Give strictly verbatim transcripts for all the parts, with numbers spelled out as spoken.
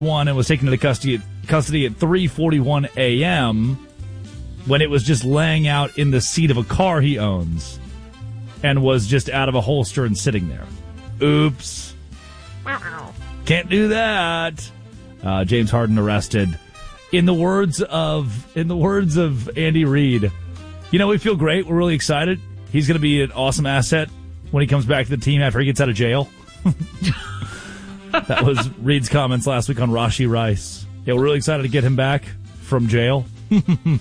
one and was taken into custody at, custody at three forty-one a.m. when it was just laying out in the seat of a car he owns and was just out of a holster and sitting there. Oops. Can't do that. Uh, James Harden arrested. In the words of in the words of Andy Reid, you know, we feel great. We're really excited. He's going to be an awesome asset when he comes back to the team after he gets out of jail. That was Reid's comments last week on Rashee Rice. Yeah, we're really excited to get him back from jail. uh,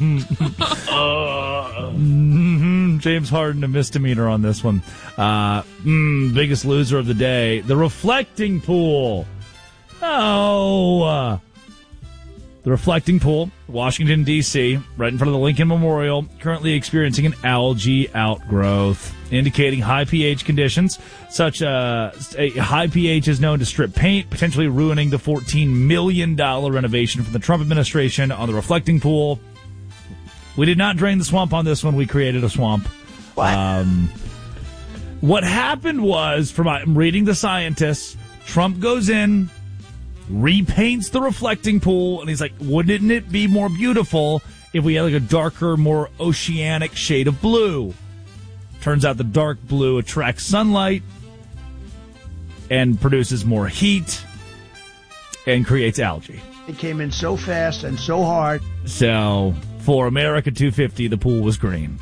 mm-hmm. James Harden, a misdemeanor on this one. Uh, mm, biggest loser of the day, the reflecting pool. Oh, uh, the reflecting pool, Washington, D C, right in front of the Lincoln Memorial, currently experiencing an algae outgrowth, indicating high pH conditions. Such a, a high pH is known to strip paint, potentially ruining the fourteen million dollars renovation from the Trump administration on the reflecting pool. We did not drain the swamp on this one. We created a swamp. What? Um, what happened was, from I'm reading the scientists, Trump goes in, repaints the reflecting pool, and he's like, wouldn't it be more beautiful if we had like a darker, more oceanic shade of blue? Turns out the dark blue attracts sunlight and produces more heat and creates algae. It came in so fast and so hard. So for America two fifty, the pool was green.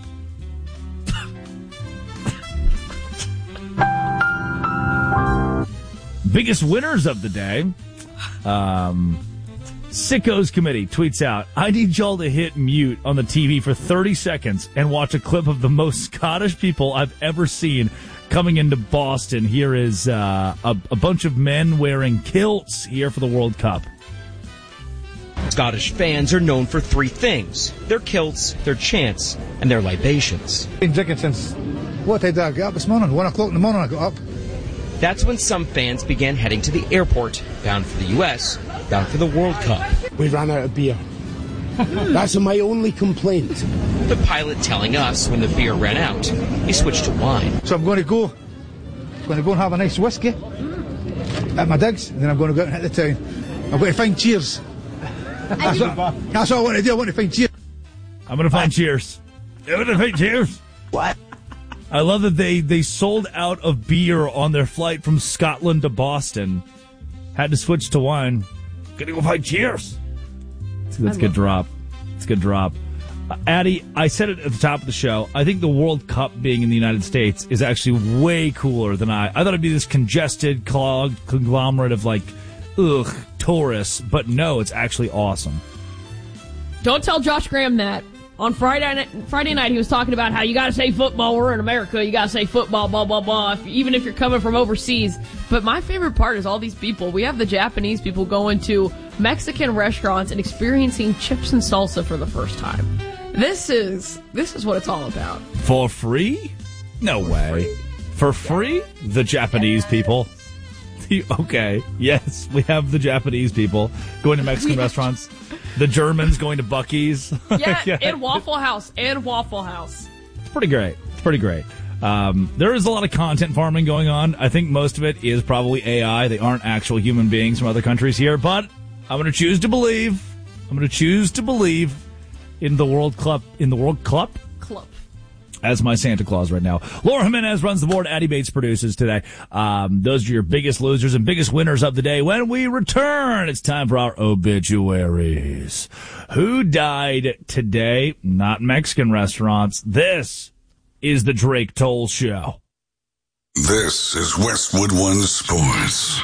Biggest winners of the day. Um, Sickos Committee tweets out, I need y'all to hit mute on the T V for thirty seconds and watch a clip of the most Scottish people I've ever seen coming into Boston. Here is uh, a, a bunch of men wearing kilts here for the World Cup. Scottish fans are known for three things: their kilts, their chants, and their libations. Been drinking since, what time did I get up this morning? One o'clock in the morning I got up. That's when some fans began heading to the airport, bound for the U S, bound for the World Cup. We ran out of beer. That's my only complaint. The pilot telling us when the beer ran out, he switched to wine. So I'm going to go, I'm going to go and have a nice whiskey at my digs, and then I'm going to go out and hit the town. I'm going to find Cheers. That's what, that's what I want to do. I want to find Cheers. I'm going to find Cheers. I'm going to find Cheers. What? I love that they, they sold out of beer on their flight from Scotland to Boston. Had to switch to wine. Gonna go find Cheers. That's a good drop. It's a good drop. Uh, Addie, I said it at the top of the show. I think the World Cup being in the United States is actually way cooler than I. I thought it'd be this congested, clogged conglomerate of like, ugh, tourists. But no, it's actually awesome. Don't tell Josh Graham that. On Friday night, Friday night, he was talking about how you got to say football. We're in America. You got to say football, blah, blah, blah, if, even if you're coming from overseas. But my favorite part is all these people. We have the Japanese people going to Mexican restaurants and experiencing chips and salsa for the first time. This is this is what it's all about. For free? No For way. Free. For free? The Japanese people. Okay, yes, we have the Japanese people going to Mexican restaurants. The Germans going to Buc-ee's. Yeah, yeah, and Waffle House. And Waffle House. It's pretty great. It's pretty great. Um, there is a lot of content farming going on. I think most of it is probably A I. They aren't actual human beings from other countries here. But I'm going to choose to believe. I'm going to choose to believe in the World Club. In the World Club? Club. As my Santa Claus right now. Laura Jimenez runs the board. Addie Bates produces today. Um, those are your biggest losers and biggest winners of the day. When we return, it's time for our obituaries. Who died today? Not Mexican restaurants. This is the Drake Toll Show. This is Westwood One Sports.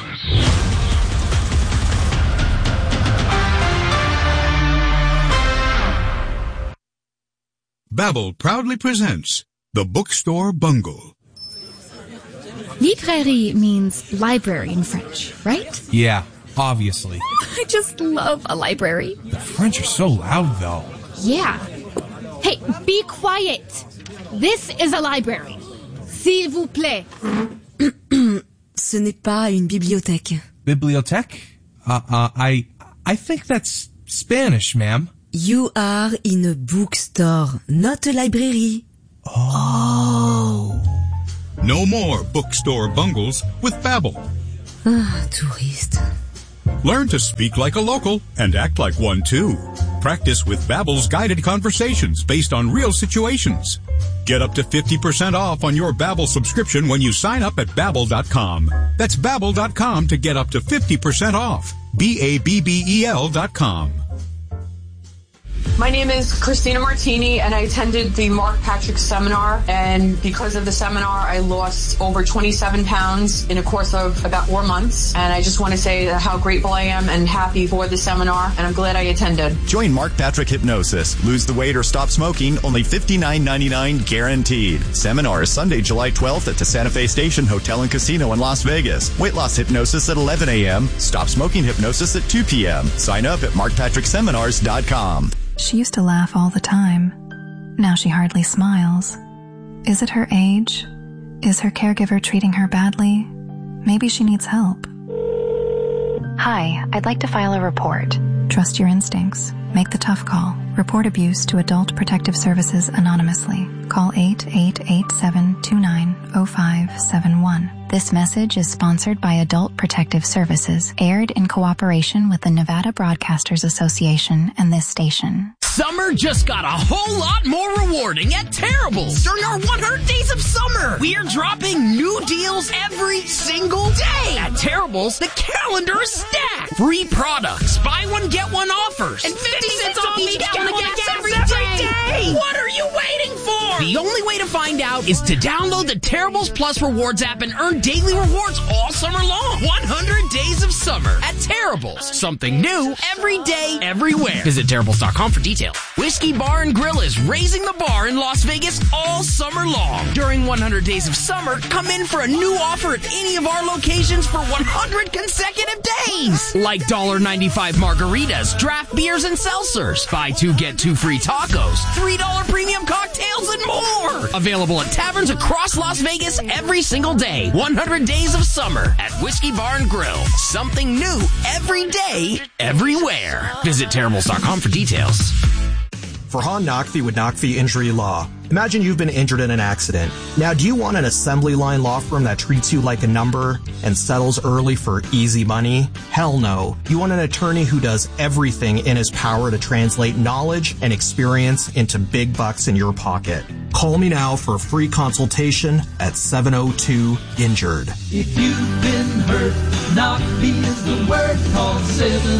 Babbel proudly presents The Bookstore Bungle. Librairie means library in French, right? Yeah, obviously. I just love a library. The French are so loud, though. Yeah. Hey, be quiet. This is a library. S'il vous plaît. Ce n'est pas une bibliothèque. Bibliothèque? Uh, uh, I, I think that's Spanish, ma'am. You are in a bookstore, not a library. Oh. No more bookstore bungles with Babbel. Ah, touriste. Learn to speak like a local and act like one too. Practice with Babbel's guided conversations based on real situations. Get up to fifty percent off on your Babbel subscription when you sign up at Babbel dot com. That's Babbel dot com to get up to fifty percent off. B A B B E L dot com. My name is Christina Martini, and I attended the Mark Patrick seminar, and because of the seminar, I lost over twenty-seven pounds in a course of about four months, and I just want to say how grateful I am and happy for the seminar, and I'm glad I attended. Join Mark Patrick Hypnosis. Lose the weight or stop smoking, only fifty-nine ninety-nine guaranteed. Seminar is Sunday, July twelfth at the Santa Fe Station Hotel and Casino in Las Vegas. Weight loss hypnosis at eleven a.m., stop smoking hypnosis at two p.m. Sign up at mark patrick seminars dot com. She used to laugh all the time. Now she hardly smiles. Is it her age? Is her caregiver treating her badly? Maybe she needs help. Hi, I'd like to file a report. Trust your instincts. Make the tough call. Report abuse to Adult Protective Services anonymously. Call eight eight eight seven two nine zero five seven one. This message is sponsored by Adult Protective Services, aired in cooperation with the Nevada Broadcasters Association and this station. Summer just got a whole lot more rewarding at Terrible's during our one hundred days of summer. We are dropping new deals every single day. At Terrible's, the calendar is stacked. Free products, buy one, get one offers, and fifty cents off each gallon of gas every day. What are you waiting for? The only way to find out is to download the Terrible's Plus Rewards app and earn daily rewards all summer long. one hundred days of summer at Terrible's. Something new every day, everywhere. Visit Terrible's dot com for details. Whiskey Bar and Grill is raising the bar in Las Vegas all summer long. During one hundred days of summer, come in for a new offer at any of our locations for one hundred consecutive days. Like one dollar ninety-five margaritas, draft beers, and seltzers. Buy two, get two free tacos. three dollars premium cocktails and more. Available at taverns across Las Vegas every single day. one hundred days of summer at Whiskey Bar and Grill. Something new every day, everywhere. Visit Terrible's dot com for details. Farhan Naqvi with Naqvi Injury Law. Imagine you've been injured in an accident. Now, do you want an assembly line law firm that treats you like a number and settles early for easy money? Hell no. You want an attorney who does everything in his power to translate knowledge and experience into big bucks in your pocket. Call me now for a free consultation at seven oh two injured. If you've been hurt, Naqvi is the word. Call seven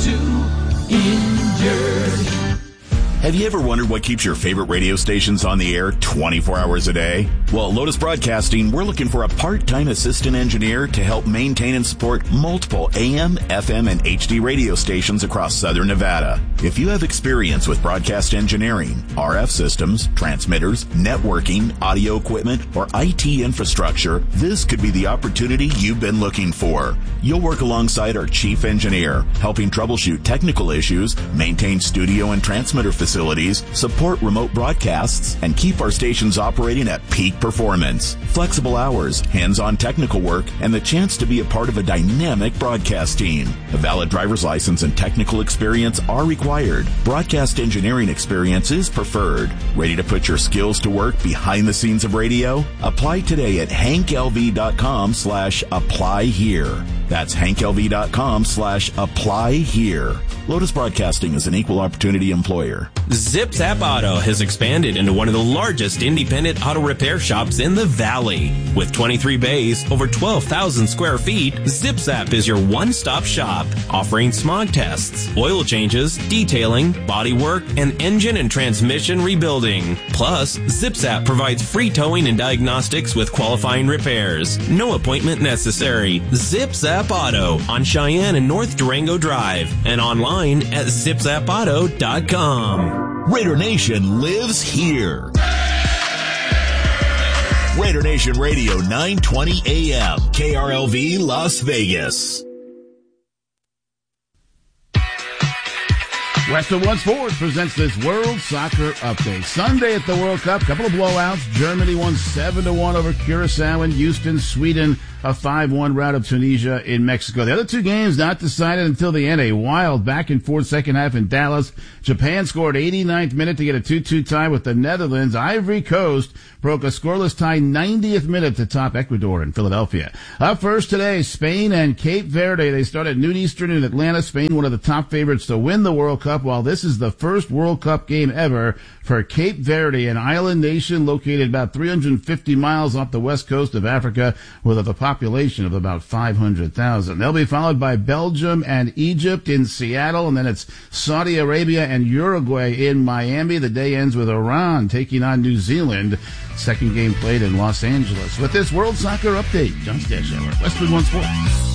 oh two injured. Have you ever wondered what keeps your favorite radio stations on the air twenty-four hours a day? Well, at Lotus Broadcasting, we're looking for a part-time assistant engineer to help maintain and support multiple A M, F M, and H D radio stations across southern Nevada. If you have experience with broadcast engineering, R F systems, transmitters, networking, audio equipment, or I T infrastructure, this could be the opportunity you've been looking for. You'll work alongside our chief engineer, helping troubleshoot technical issues, maintain studio and transmitter facilities, facilities, support remote broadcasts, and keep our stations operating at peak performance. Flexible hours, hands-on technical work, and the chance to be a part of a dynamic broadcast team. A valid driver's license and technical experience are required. Broadcast engineering experience is preferred. Ready to put your skills to work behind the scenes of radio? Apply today at hanklv.com slash apply here. That's hanklv.com slash apply here. Lotus Broadcasting is an equal opportunity employer. ZipZap Auto has expanded into one of the largest independent auto repair shops in the Valley. With twenty-three bays, over twelve thousand square feet, ZipZap is your one-stop shop, offering smog tests, oil changes, detailing, body work, and engine and transmission rebuilding. Plus, ZipZap provides free towing and diagnostics with qualifying repairs. No appointment necessary. ZipZap Auto on Cheyenne and North Durango Drive and online at zip zap auto dot com. Raider Nation lives here. Raider Nation Radio, nine twenty A M, K R L V, Las Vegas. Westwood One Sports presents this World Soccer Update. Sunday at the World Cup, couple of blowouts. Germany won seven to one over Curacao and Houston. Sweden a five one rout of Tunisia in Mexico. The other two games not decided until the end. A wild back-and-forth second half in Dallas. Japan scored eighty-ninth minute to get a two two tie with the Netherlands. Ivory Coast broke a scoreless tie ninetieth minute to top Ecuador in Philadelphia. Up first today, Spain and Cape Verde. They start at noon Eastern in Atlanta. Spain, one of the top favorites to win the World Cup, while this is the first World Cup game ever for Cape Verde, an island nation located about three hundred fifty miles off the west coast of Africa with a population of about five hundred thousand. They'll be followed by Belgium and Egypt in Seattle, and then it's Saudi Arabia and Uruguay in Miami. The day ends with Iran taking on New Zealand. Second game played in Los Angeles. With this World Soccer Update, John Stashower, Westwood One Sports.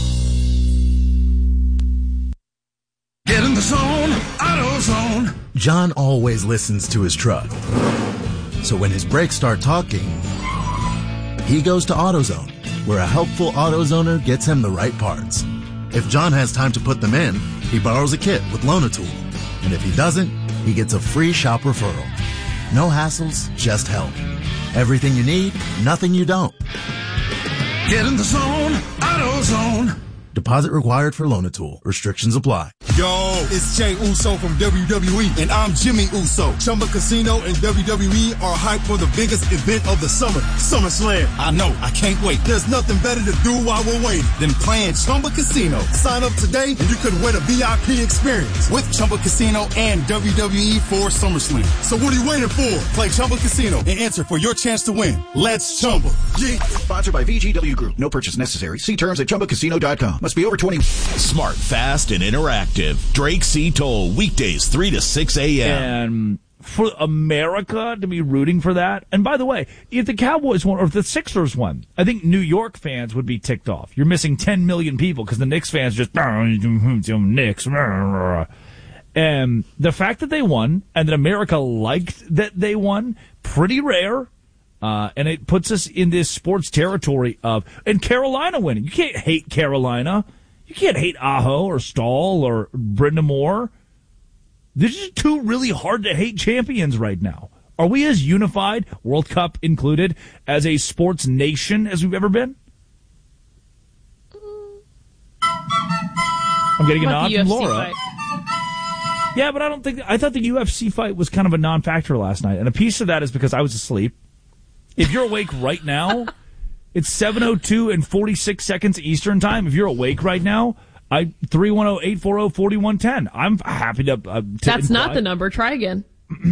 Get in the zone, AutoZone. John always listens to his truck. So when his brakes start talking, he goes to AutoZone, where a helpful AutoZoner gets him the right parts. If John has time to put them in, he borrows a kit with Loan-A-Tool. And if he doesn't, he gets a free shop referral. No hassles, just help. Everything you need, nothing you don't. Get in the zone, AutoZone. Deposit required for Loan-A-Tool. Restrictions apply. Yo, it's Jay Uso from W W E, and I'm Jimmy Uso. Chumba Casino and W W E are hyped for the biggest event of the summer, SummerSlam. I know, I can't wait. There's nothing better to do while we're waiting than playing Chumba Casino. Sign up today, and you could win a V I P experience with Chumba Casino and W W E for SummerSlam. So what are you waiting for? Play Chumba Casino and enter for your chance to win. Let's Chumba. Yeah. Sponsored by V G W Group. No purchase necessary. See terms at chumba casino dot com. Must be over twenty. Smart, fast, and interactive. Drake C. Toll, weekdays three to six a.m. And for America to be rooting for that, and by the way, if the Cowboys won or if the Sixers won, I think New York fans would be ticked off. You're missing ten million people because the Knicks fans just Knicks. And the fact that they won and that America liked that they won, pretty rare. Uh, and it puts us in this sports territory of, and Carolina winning. You can't hate Carolina. You can't hate Aho or Stahl or Brenda Moore. These are two really hard to hate champions right now. Are we as unified, World Cup included, as a sports nation as we've ever been? I'm getting a nod from Laura. Fight. Yeah, but I don't think, I thought the U F C fight was kind of a non-factor last night. And a piece of that is because I was asleep. If you're awake right now, it's seven oh two and forty-six seconds Eastern time. If you're awake right now, I three one zero, eight four zero, four one one zero. I'm happy to, uh, to That's imply. not the number. Try again.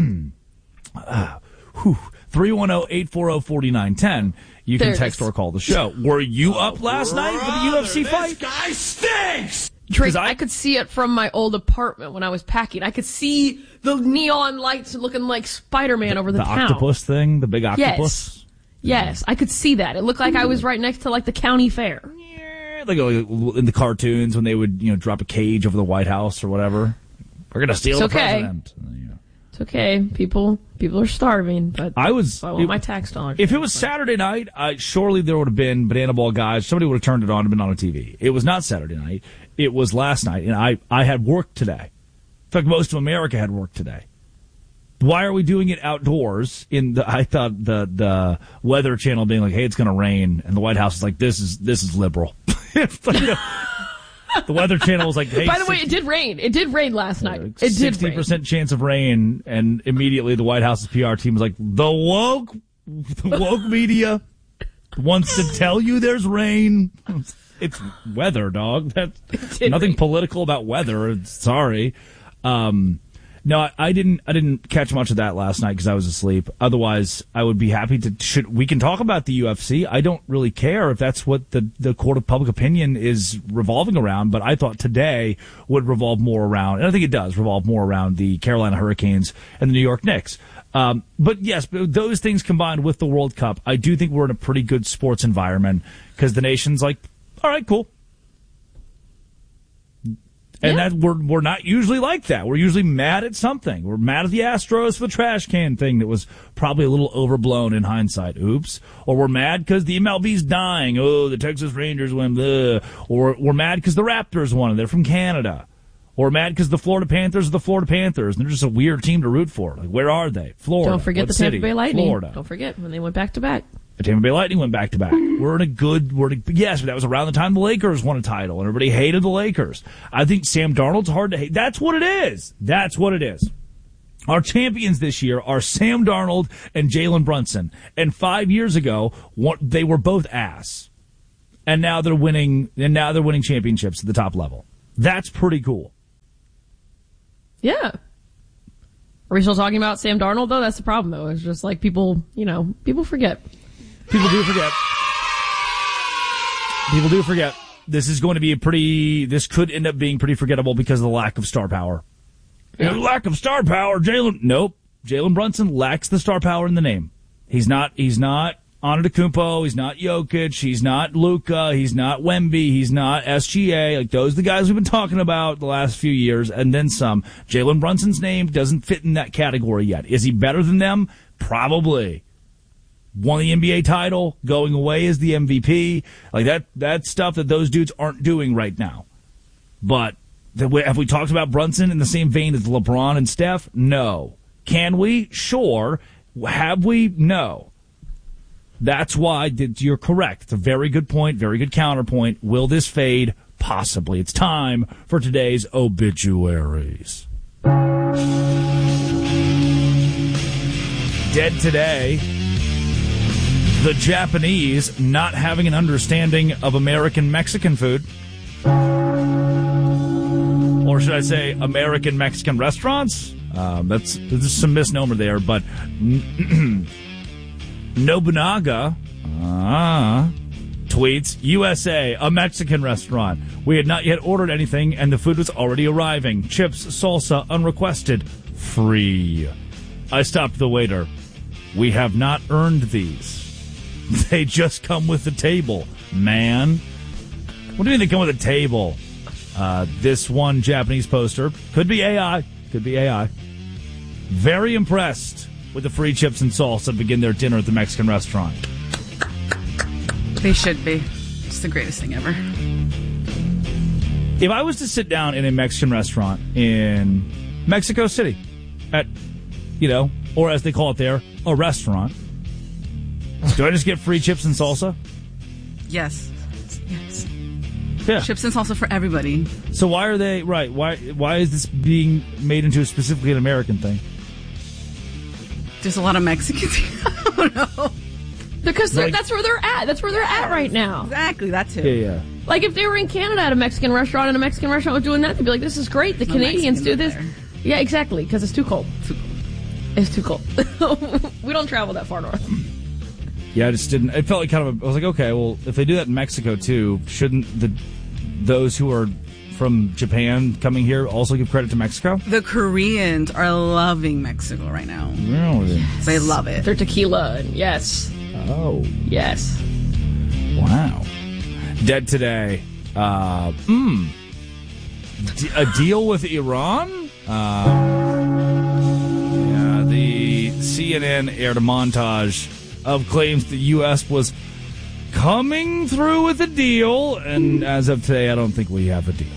uh, three one zero, eight four zero, four nine one zero. You there can text or call the show. Were you up last brother, night for the U F C fight? This guy stinks! Drake, I, I could see it from my old apartment when I was packing. I could see the neon lights looking like Spider-Man over the, the town. The octopus thing? The big octopus? Yes. Yes, I could see that. It looked like I was right next to, like, the county fair. Yeah, like in the cartoons when they would, you know, drop a cage over the White House or whatever. We're going to steal it's the okay. president. Yeah. It's okay. People people are starving, but I was. I want it, my tax dollars. If it was Saturday night, uh, surely there would have been Banana Ball guys. Somebody would have turned it on and been on a T V. It was not Saturday night. It was last night, and I, I had work today. In fact, most of America had work today. Why are we doing it outdoors? In the, I thought the the Weather Channel being like, "Hey, it's going to rain," and the White House is like, "This is this is liberal." It's like a, the Weather Channel was like, "Hey." By the way, it did rain. It did rain last night. It did. Sixty percent chance of rain, and immediately the White House's P R team was like, "The woke, the woke media wants to tell you there's rain." It's weather, dog. That's nothing rain. Political about weather. Sorry. Um, No, I, I didn't. I didn't catch much of that last night because I was asleep. Otherwise, I would be happy to. Should we can talk about the U F C? I don't really care if that's what the the court of public opinion is revolving around. But I thought today would revolve more around, and I think it does revolve more around the Carolina Hurricanes and the New York Knicks. Um, but yes, those things combined with the World Cup, I do think we're in a pretty good sports environment because the nation's like, all right, cool. And yeah. that we're we're not usually like that. We're usually mad at something. We're mad at the Astros for the trash can thing that was probably a little overblown in hindsight. Oops. Or we're mad because the M L B's dying. Oh, the Texas Rangers win. Ugh. Or we're mad because the Raptors won. They're from Canada. Or mad because the Florida Panthers are the Florida Panthers. And they're just a weird team to root for. Like, where are they? Florida. Don't forget what the city? Tampa Bay Lightning. Florida. Don't forget when they went back to back. The Tampa Bay Lightning went back to back. We're in a good, we're in a, yes, but that was around the time the Lakers won a title and everybody hated the Lakers. I think Sam Darnold's hard to hate. That's what it is. That's what it is. Our champions this year are Sam Darnold and Jalen Brunson. And five years ago, what, they were both ass. And now they're winning, and now they're winning championships at the top level. That's pretty cool. Yeah. Are we still talking about Sam Darnold, though? That's the problem, though. It's just like people, you know, people forget. People do forget. People do forget. This is going to be a pretty, this could end up being pretty forgettable because of the lack of star power. Yeah. Lack of star power, Jalen. Nope. Jalen Brunson lacks the star power in the name. He's not, he's not Antetokounmpo. He's not Jokic. He's not Luka. He's not Wemby. He's not S G A. Like, those are the guys we've been talking about the last few years, and then some. Jalen Brunson's name doesn't fit in that category yet. Is he better than them? Probably. Won the N B A title, going away as the M V P. Like, that, that's stuff that those dudes aren't doing right now. But have we talked about Brunson in the same vein as LeBron and Steph? No. Can we? Sure. Have we? No. That's why you're correct. It's a very good point, very good counterpoint. Will this fade? Possibly. It's time for today's obituaries. Dead today, the Japanese not having an understanding of American Mexican food. Or should I say American Mexican restaurants? Um, that's, there's some misnomer there, but Nobunaga uh, tweets, U S A, a Mexican restaurant. We had not yet ordered anything, and the food was already arriving. Chips, salsa, unrequested, free. I stopped the waiter. We have not earned these. They just come with the table, man. What do you mean they come with a table? Uh, this one Japanese poster, could be A I, could be A I. Very impressed with the free chips and salsa to begin their dinner at the Mexican restaurant. They should be. It's the greatest thing ever. If I was to sit down in a Mexican restaurant in Mexico City, at, you know, or as they call it there, a restaurant, do I just get free chips and salsa? Yes. Yes. Yeah. Chips and salsa for everybody. So why are they, right, why why is this being made into specifically an American thing? There's a lot of Mexicans here. I don't know. Because Like- that's where they're at. That's where they're at right now. Exactly, that too. Yeah, yeah. Like, if they were in Canada at a Mexican restaurant and a Mexican restaurant was doing that, they'd be like, this is great. The No Canadians do Mexicans this. out Yeah, exactly, because it's too cold. Too cold. It's too cold. We don't travel that far north. Yeah, I just didn't. It felt like kind of. A, I was like, okay, well, if they do that in Mexico too, shouldn't the those who are from Japan coming here also give credit to Mexico? The Koreans are loving Mexico right now. Really? They love it. Their tequila, and yes. Oh, yes. Wow. Dead today. Uh, mm. D- a deal with Iran. Uh, yeah, the C N N aired a montage of claims the U S was coming through with a deal, and as of today, I don't think we have a deal.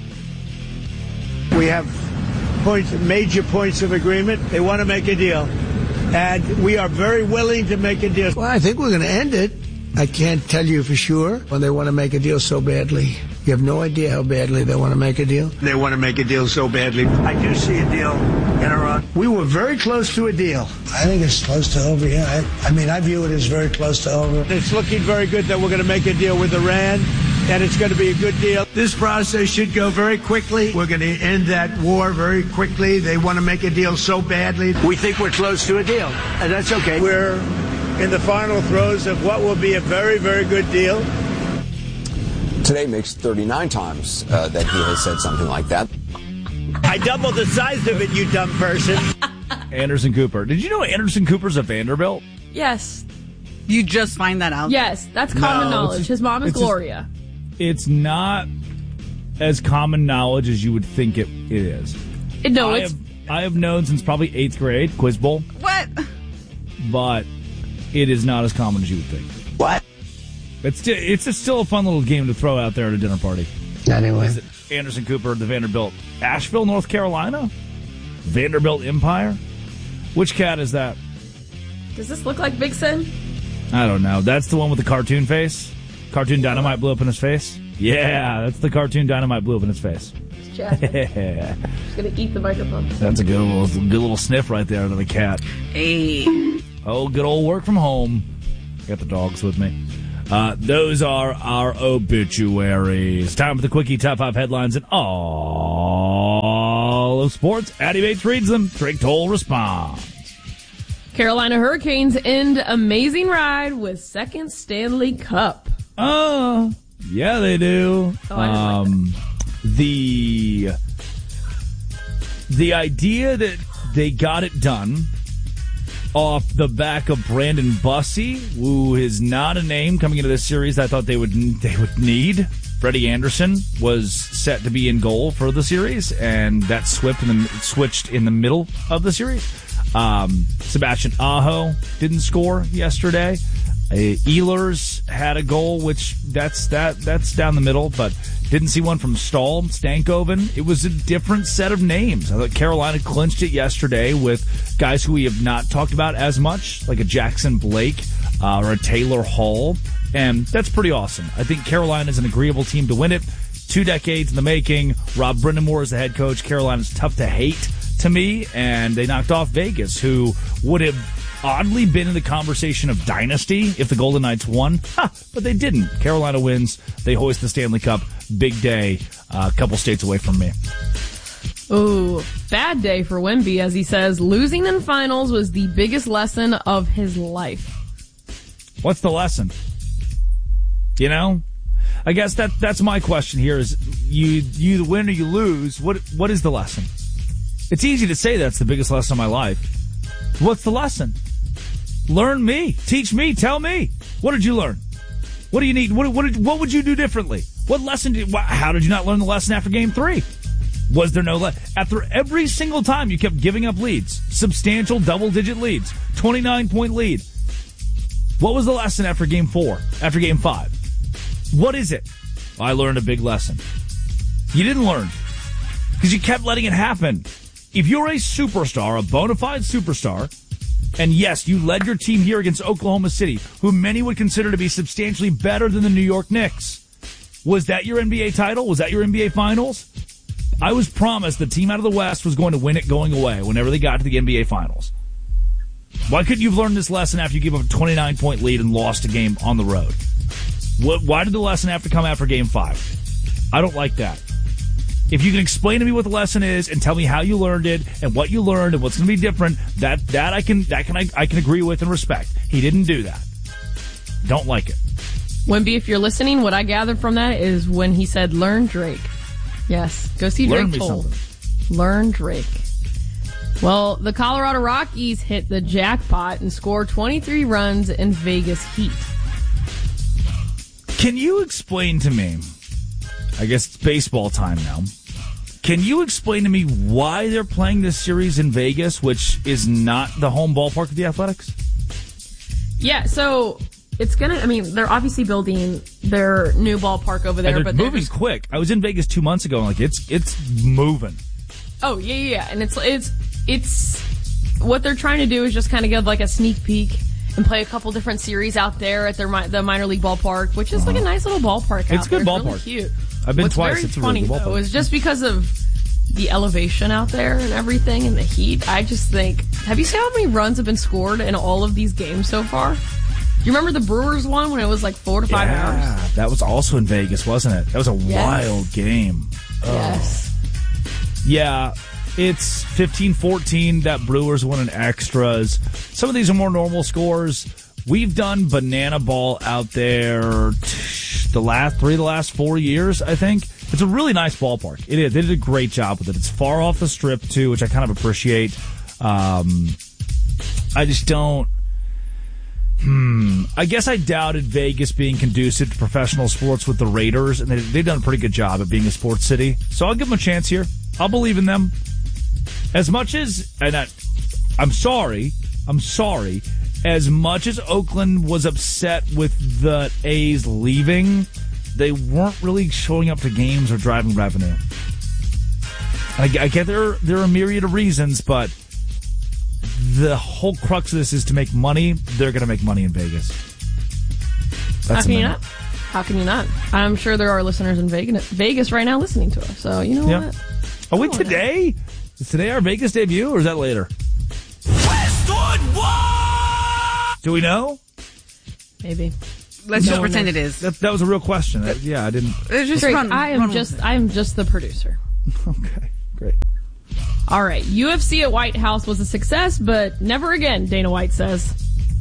We have points, major points of agreement. They want to make a deal, and we are very willing to make a deal. Well, I think we're going to end it. I can't tell you for sure when they want to make a deal so badly. You have no idea how badly they want to make a deal. They want to make a deal so badly. I do see a deal in Iran. We were very close to a deal. I think it's close to over, yeah. I, I mean, I view it as very close to over. It's looking very good that we're going to make a deal with Iran, and it's going to be a good deal. This process should go very quickly. We're going to end that war very quickly. They want to make a deal so badly. We think we're close to a deal, and that's okay. We're in the final throes of what will be a very, very good deal. Today makes thirty-nine times uh, that he has said something like that. I doubled the size of it, you dumb person. Anderson Cooper. Did you know Anderson Cooper's a Vanderbilt? Yes. You just find that out? Yes, that's common No, knowledge. it's- His mom is it's just- Gloria. It's not as common knowledge as you would think it, it is. It- no, I it's- have, I have known since probably eighth grade, Quiz Bowl, What? but it is not as common as you would think. What? It's still, it's a, still a fun little game to throw out there at a dinner party. Anyway. Is it Anderson Cooper, the Vanderbilt? Asheville, North Carolina? Vanderbilt Empire? Which cat is that? Does this look like Big Sin? I don't know. That's the one with the cartoon face? Cartoon Dynamite blew up in his face? Yeah, that's the cartoon Dynamite blew up in his face. Yeah. Just going to eat the microphone. That's a good little, good little sniff right there to the cat. Hey. Oh, good old work from home. Got the dogs with me. Uh, those are our obituaries. Time for the Quickie Top five headlines in all of sports. Addie Bates reads them. Drake Toll responds. Carolina Hurricanes end amazing ride with second Stanley Cup. Oh, yeah, they do. Oh, I um, like the the idea that they got it done off the back of Brandon Bussey, who is not a name coming into this series I thought they would they would need. Freddie Anderson was set to be in goal for the series, and that switched in the, switched in the middle of the series. Um, Sebastian Aho didn't score yesterday. Uh, Ehlers had a goal, which that's that that's down the middle, but didn't see one from Stahl, Stankoven. It was a different set of names. I thought Carolina clinched it yesterday with guys who we have not talked about as much, like a Jackson Blake uh, or a Taylor Hall, and that's pretty awesome. I think Carolina is an agreeable team to win it. Two decades in the making. Rob Brindamore is the head coach. Carolina's tough to hate to me, and they knocked off Vegas, who would have oddly been in the conversation of dynasty if the Golden Knights won, huh, but they didn't. Carolina wins. They hoist the Stanley Cup. Big day, uh, a couple states away from me. Ooh, bad day for Wemby, as he says, losing in finals was the biggest lesson of his life. What's the lesson? You know? I guess that that's my question here is you you win or you lose. What What is the lesson? It's easy to say that's the biggest lesson of my life. What's the lesson? Learn me. Teach me. Tell me. What did you learn? What do you need? What what, did, what would you do differently? What lesson did? How did you not learn the lesson after game three? Was there no le- after every single time you kept giving up leads, substantial double-digit leads, twenty-nine point lead? What was the lesson after game four? After game five? What is it? I learned a big lesson. You didn't learn because you kept letting it happen. If you're a superstar, a bona fide superstar, and yes, you led your team here against Oklahoma City, who many would consider to be substantially better than the New York Knicks. Was that your N B A title? Was that your N B A Finals? I was promised the team out of the West was going to win it going away whenever they got to the N B A Finals. Why couldn't you have learned this lesson after you gave up a twenty-nine point lead and lost a game on the road? What, why did the lesson have to come after game five? I don't like that. If you can explain to me what the lesson is and tell me how you learned it and what you learned and what's going to be different, that that I can that can I, I can agree with and respect. He didn't do that. Don't like it. Wemby, if you're listening, what I gathered from that is when he said, learn Drake. Yes, go see Learn Drake me Toll. something. Learn Drake. Well, the Colorado Rockies hit the jackpot and scored twenty-three runs in Vegas Heat. Can you explain to me, I guess it's baseball time now, can you explain to me why they're playing this series in Vegas, which is not the home ballpark of the Athletics? Yeah, so it's gonna, I mean, they're obviously building their new ballpark over there, And they're but they're moving just, quick. I was in Vegas two months ago, and like it's it's moving. oh, yeah, yeah, yeah, and it's, it's, it's, what they're trying to do is just kind of give like a sneak peek and play a couple different series out there at their mi- the minor league ballpark, which is like a nice little ballpark out It's a good there. ballpark. It's really cute. I've been What's twice. very It's a funny, really good though, ballpark. is just because of the elevation out there and everything and the heat, I just think, have you seen how many runs have been scored in all of these games so far? You remember the Brewers one when it was like four to five hours? Yeah, that was also in Vegas, wasn't it? That was a Yes. wild game. Oh. Yes. Yeah, it's fifteen fourteen. That Brewers won in extras. Some of these are more normal scores. We've done banana ball out there the last three, the last four years, I think. It's a really nice ballpark. It is. They did a great job with it. It's far off the strip, too, which I kind of appreciate. Um, I just don't... Hmm. I guess I doubted Vegas being conducive to professional sports with the Raiders, and they, they've done a pretty good job at being a sports city. So I'll give them a chance here. I'll believe in them. As much as... and I, I'm sorry. I'm sorry. As much as Oakland was upset with the A's leaving, they weren't really showing up to games or driving revenue. I, I get there, there are a myriad of reasons, but the whole crux of this is to make money. They're going to make money in Vegas. How That's can a you minute. not? How can you not? I'm sure there are listeners in Vegas, Vegas right now listening to us. So, you know Yeah. what? Are we today? Is today our Vegas debut, or is that later? Westwood One! Do we know? Maybe. Let's just No one pretend knows. it is. That, that was a real question. Uh, yeah, I didn't. It's just Great. run- I am run with just it. I am just the producer. Okay, great. All right. U F C at White House was a success, but never again, Dana White says.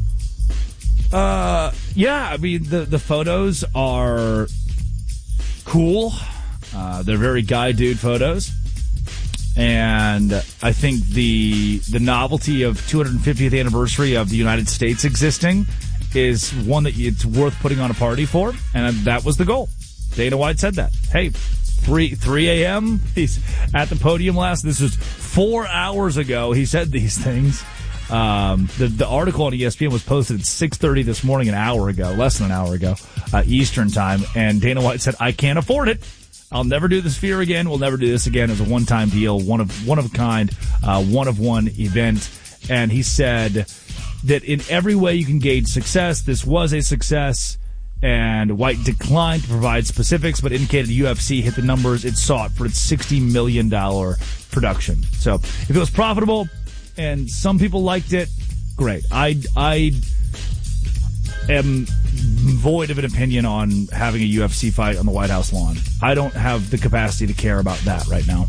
Uh, yeah, I mean, the, the photos are cool. Uh, they're very guy dude photos. And I think the the novelty of two hundred fiftieth anniversary of the United States existing is one that it's worth putting on a party for. And that was the goal. Dana White said that. Hey, three a.m. He's at the podium last. This was four hours ago. He said these things. Um, the, the article on E S P N was posted at six thirty this morning, an hour ago, less than an hour ago, uh, Eastern time. And Dana White said, I can't afford it. I'll never do the Sphere again. We'll never do this again. As a one-time deal, one of one of a kind, uh, one of one event. And he said that in every way you can gauge success, this was a success. And White declined to provide specifics, but indicated the U F C hit the numbers it sought for its sixty million dollars production. So if it was profitable and some people liked it, great. I, I am void of an opinion on having a U F C fight on the White House lawn. I don't have the capacity to care about that right now.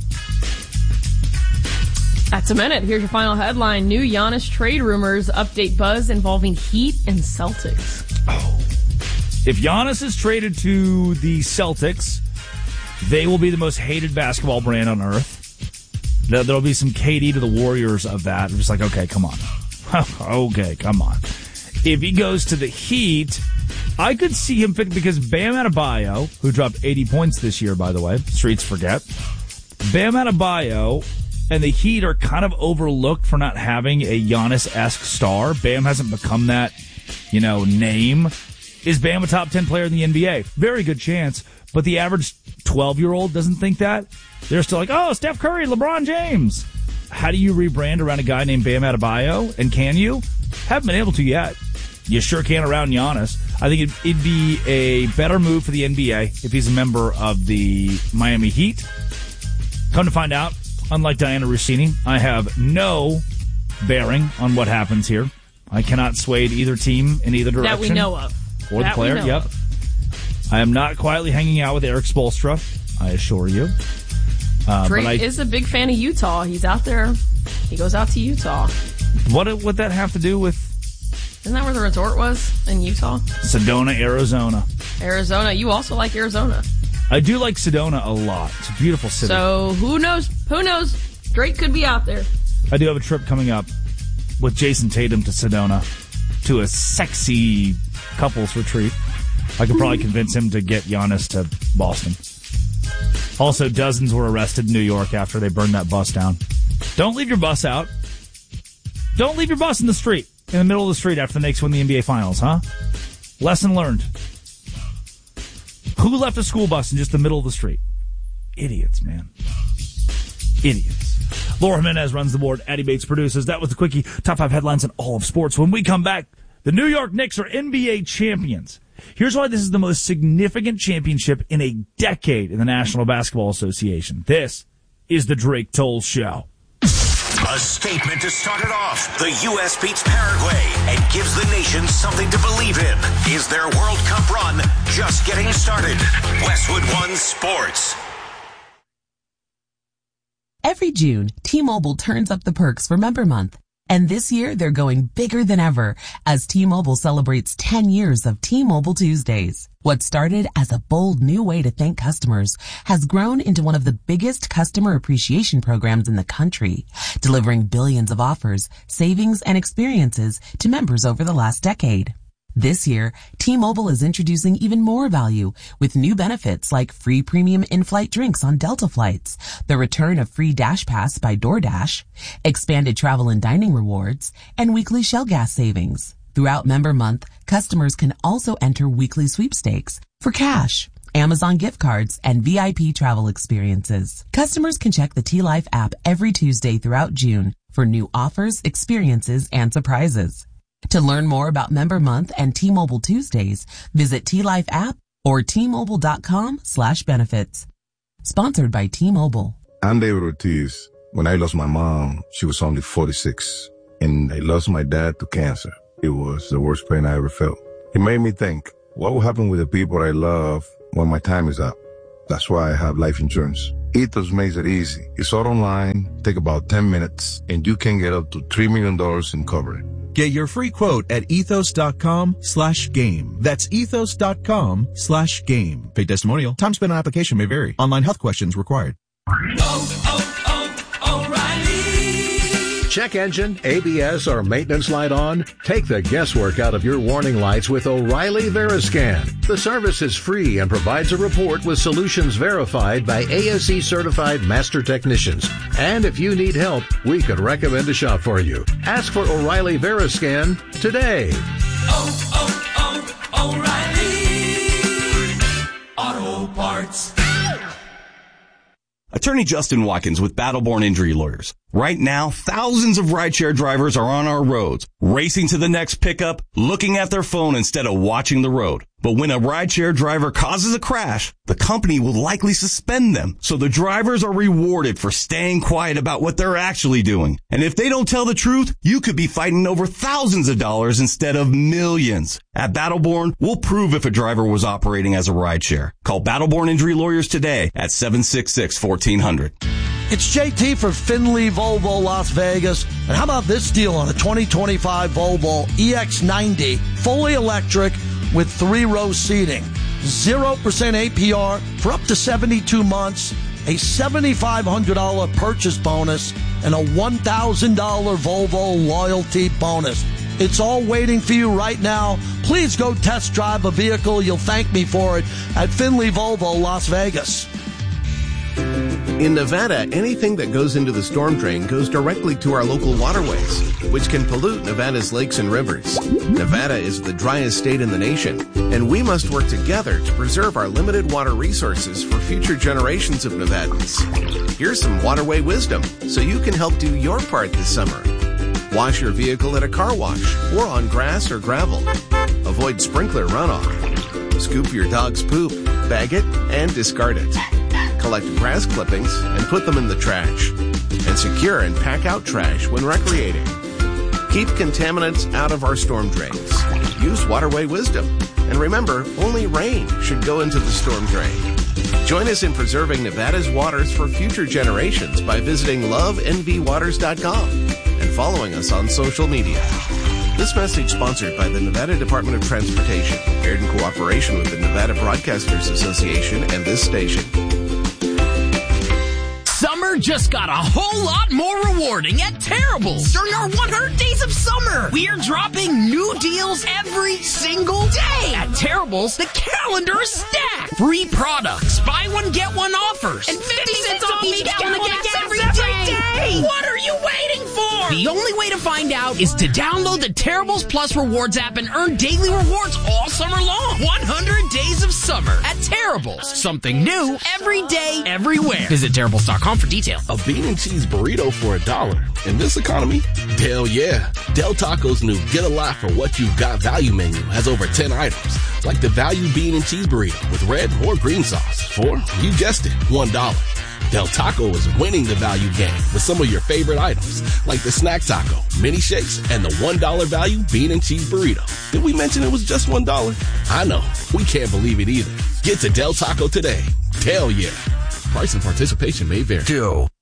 That's a minute. Here's your final headline. New Giannis trade rumors update buzz involving Heat and Celtics. Oh. If Giannis is traded to the Celtics, they will be the most hated basketball brand on earth. There'll be some K D to the Warriors of that. I'm just like, okay, come on. okay, come on. If he goes to the Heat, I could see him fit because Bam Adebayo, who dropped eighty points this year, by the way, streets forget. Bam Adebayo and the Heat are kind of overlooked for not having a Giannis-esque star. Bam hasn't become that, you know, name. Is Bam a top ten player in the N B A? Very good chance. But the average twelve-year-old doesn't think that. They're still like, oh, Steph Curry, LeBron James. How do you rebrand around a guy named Bam Adebayo? And can you? Haven't been able to yet. You sure can around Giannis. I think it'd, it'd be a better move for the N B A if he's a member of the Miami Heat. Come to find out, unlike Diana Rossini, I have no bearing on what happens here. I cannot sway either team in either direction. That we know of. Or the That we player, know yep. of. I am not quietly hanging out with Eric Spoelstra, I assure you. Uh, Drake but I, is a big fan of Utah. He's out there. He goes out to Utah. what would that have to do with Isn't that where the resort was? In Utah? Sedona, Arizona? Arizona. You also like Arizona. I do like Sedona a lot. It's a beautiful city. So who knows? Who knows? Drake could be out there. I do have a trip coming up with Jason Tatum to Sedona to a sexy couples retreat. I could probably convince him to get Giannis to Boston. Also, dozens were arrested in New York after they burned that bus down. Don't leave your bus out. Don't leave your bus in the street, in the middle of the street after the Knicks win the N B A Finals, huh? Lesson learned. Who left a school bus in just the middle of the street? Idiots, man. Idiots. Laura Jimenez runs the board. Addie Bates produces. That was the quickie. Top five headlines in all of sports. When we come back, the New York Knicks are N B A champions. Here's why this is the most significant championship in a decade in the National Basketball Association. This is the Drake Toll Show. A statement to start it off. The U S beats Paraguay and gives the nation something to believe in. Is their World Cup run just getting started? Westwood One Sports. Every June, T-Mobile turns up the perks for Member Month. And this year, they're going bigger than ever as T-Mobile celebrates ten years of T-Mobile Tuesdays. What started as a bold new way to thank customers has grown into one of the biggest customer appreciation programs in the country, delivering billions of offers, savings, and experiences to members over the last decade. This year, T-Mobile is introducing even more value with new benefits like free premium in-flight drinks on Delta flights, the return of free Dash Pass by DoorDash, expanded travel and dining rewards, and weekly Shell gas savings. Throughout Member Month, customers can also enter weekly sweepstakes for cash, Amazon gift cards, and V I P travel experiences. Customers can check the T-Life app every Tuesday throughout June for new offers, experiences, and surprises. To learn more about Member Month and T-Mobile Tuesdays, visit T-Life app or T-Mobile.com slash benefits. Sponsored by T-Mobile. I'm David Ortiz. When I lost my mom, she was only forty-six. And I lost my dad to cancer. It was the worst pain I ever felt. It made me think, what will happen with the people I love when my time is up? That's why I have life insurance. Ethos makes it easy. It's all online, take about ten minutes, and you can get up to three million dollars in coverage. Get your free quote at ethos.com slash game. That's ethos.com slash game. Paid testimonial. Time spent on application may vary. Online health questions required. Oh, oh, oh, O'Reilly. Check engine, A B S, or maintenance light on? Take the guesswork out of your warning lights with O'Reilly Veriscan. The service is free and provides a report with solutions verified by A S E certified master technicians. And if you need help, we could recommend a shop for you. Ask for O'Reilly Veriscan today. Oh, oh, oh, O'Reilly Auto Parts. Attorney Justin Watkins with Battleborn Injury Lawyers. Right now, thousands of rideshare drivers are on our roads, racing to the next pickup, looking at their phone instead of watching the road. But when a rideshare driver causes a crash, the company will likely suspend them. So the drivers are rewarded for staying quiet about what they're actually doing. And if they don't tell the truth, you could be fighting over thousands of dollars instead of millions. At Battleborn, we'll prove if a driver was operating as a rideshare. Call Battleborn Injury Lawyers today at seven six six, one four zero zero. It's J T for Finley Volvo Las Vegas. And how about this deal on a twenty twenty-five Volvo E X ninety, fully electric with three-row seating. zero percent A P R for up to seventy-two months, a seven thousand five hundred dollars purchase bonus, and a one thousand dollars Volvo loyalty bonus. It's all waiting for you right now. Please go test drive a vehicle. You'll thank me for it at Finley Volvo Las Vegas. In Nevada, anything that goes into the storm drain goes directly to our local waterways, which can pollute Nevada's lakes and rivers. Nevada is the driest state in the nation, and we must work together to preserve our limited water resources for future generations of Nevadans. Here's some waterway wisdom so you can help do your part this summer. Wash your vehicle at a car wash or on grass or gravel. Avoid sprinkler runoff. Scoop your dog's poop, bag it, and discard it. Collect grass clippings and put them in the trash. And secure and pack out trash when recreating. Keep contaminants out of our storm drains. Use waterway wisdom. And remember, only rain should go into the storm drain. Join us in preserving Nevada's waters for future generations by visiting love n v waters dot com and following us on social media. This message sponsored by the Nevada Department of Transportation, aired in cooperation with the Nevada Broadcasters Association and this station. Summer just got a whole lot more rewarding at Terrible's during our one hundred days of summer. We're dropping new deals every single day. At Terrible's, the calendar is stacked. Free products, buy one, get one offers, and fifty cents off each gallon of gas every day. What are you waiting for? The only way to find out is to download the Terrible's Plus Rewards app and earn daily rewards all summer long. one hundred days of summer at Terrible's. Something new every day, everywhere. Visit Terrible's dot com for details. A bean and cheese burrito for a dollar. In this economy? Hell yeah. Del Taco's new Get a Lot for What You've Got value menu has over ten items, like the value bean and cheese burrito with red or green sauce for, you guessed it, one dollar. Del Taco is winning the value game with some of your favorite items, like the snack taco, mini shakes, and the one dollar value bean and cheese burrito. Did we mention it was just one dollar? I know. We can't believe it either. Get to Del Taco today. Hell yeah. Price and participation may vary. Two.